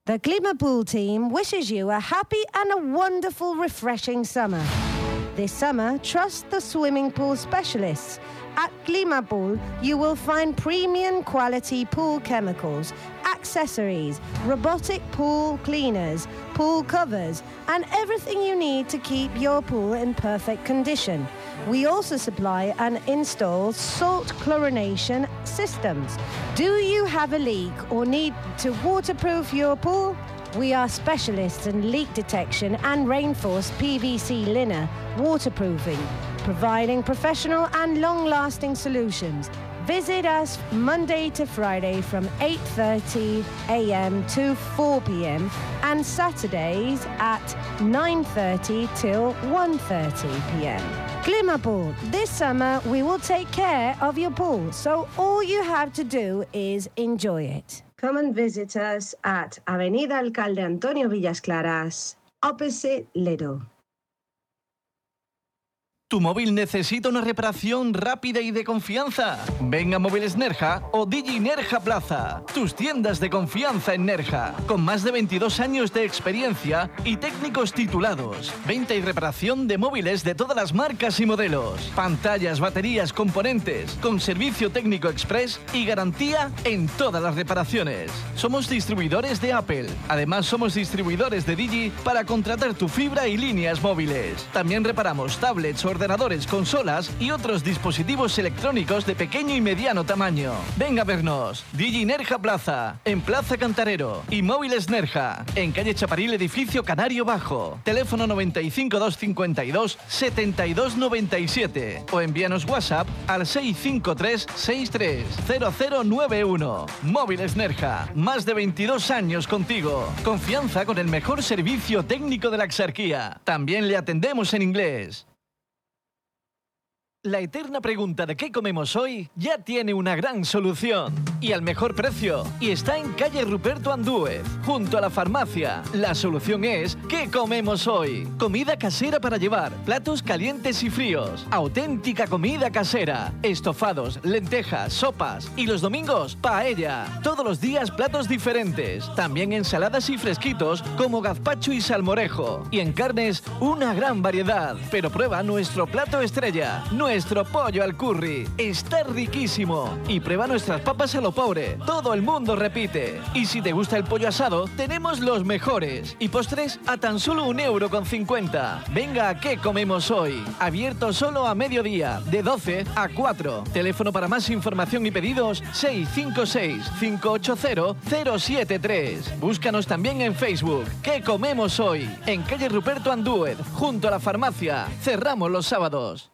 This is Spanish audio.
The Climapool team wishes you a happy and a wonderful, refreshing summer. This summer, trust the swimming pool specialists. At Climapool, you will find premium quality pool chemicals, accessories, robotic pool cleaners, pool covers, and everything you need to keep your pool in perfect condition. We also supply and install salt chlorination systems. Do you have a leak or need to waterproof your pool? We are specialists in leak detection and reinforced PVC liner waterproofing, providing professional and long-lasting solutions. Visit us Monday to Friday from 8:30 a.m. to 4 p.m. and Saturdays at 9:30 till 1:30 p.m. Climapool. This summer we will take care of your pool, so all you have to do is enjoy it. Come and visit us at Avenida Alcalde Antonio Villas Claras, opposite Lidl. ¿Tu móvil necesita una reparación rápida y de confianza? Ven a Móviles Nerja o Digi Nerja Plaza, tus tiendas de confianza en Nerja, con más de 22 años de experiencia y técnicos titulados. Venta y reparación de móviles de todas las marcas y modelos. Pantallas, baterías, componentes, con servicio técnico express y garantía en todas las reparaciones. Somos distribuidores de Apple. Además, somos distribuidores de Digi para contratar tu fibra y líneas móviles. También reparamos tablets, ordenadores, consolas y otros dispositivos electrónicos de pequeño y mediano tamaño. Ven a vernos. Digi Nerja Plaza, en Plaza Cantarero, y Móviles Nerja, en calle Chaparil, edificio Canario Bajo. Teléfono 95 252 72 97 o envíanos WhatsApp al 653 63 0091. Móviles Nerja, más de 22 años contigo. Confianza con el mejor servicio técnico de la Exarquía. También le atendemos en inglés. La eterna pregunta de qué comemos hoy ya tiene una gran solución y al mejor precio, y está en calle Ruperto Andúez, junto a la farmacia. La solución es ¿qué comemos hoy? Comida casera para llevar, platos calientes y fríos, auténtica comida casera, estofados, lentejas, sopas y los domingos paella. Todos los días platos diferentes, también ensaladas y fresquitos como gazpacho y salmorejo, y en carnes una gran variedad. Pero prueba nuestro plato estrella, nuestro pollo al curry. Está riquísimo. Y prueba nuestras papas a lo pobre. Todo el mundo repite. Y si te gusta el pollo asado, tenemos los mejores. Y postres a tan solo €1,50. Venga a ¿qué comemos hoy? Abierto solo a mediodía, de 12 a 4. Teléfono para más información y pedidos 656-580-073. Búscanos también en Facebook. ¿Qué comemos hoy? En calle Ruperto Andúez, junto a la farmacia. Cerramos los sábados.